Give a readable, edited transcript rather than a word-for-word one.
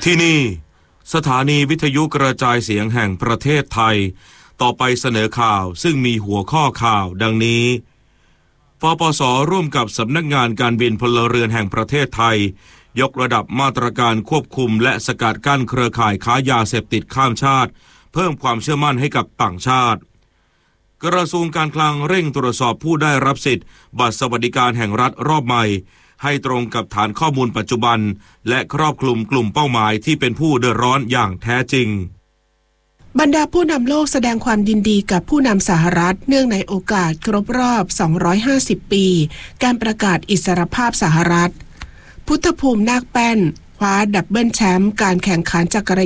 ที่นี่สถานีวิทยุกระจายเสียงแห่งประเทศไทยต่อไปเสนอข่าวซึ่งมีหัวข้อข่าวดังนี้ปปส.ร่วมกับสำนักงานการบินพลเรือนแห่งประเทศไทยยกระดับมาตรการควบคุมและสกัดกั้นเครือข่ายค้ายาเสพติดข้ามชาติเพิ่มความเชื่อมั่นให้กับต่างชาติกระทรวงการคลังเร่งตรวจสอบผู้ได้รับสิทธิ์บัตรสวัสดิการแห่งรัฐรอบใหม่ให้ตรงกับฐานข้อมูลปัจจุบันและครอบคลุมกลุ่มเป้าหมายที่เป็นผู้เดือดร้อนอย่างแท้จริงบรรดาผู้นำโลกแสดงความยินดีกับผู้นำสหรัฐเนื่องในโอกาสครบรอบ250ปีการประกาศอิสรภาพสหรัฐพุทธภูมินาคแป้นคว้าดับเบิลแชมป์การแข่งขันจักร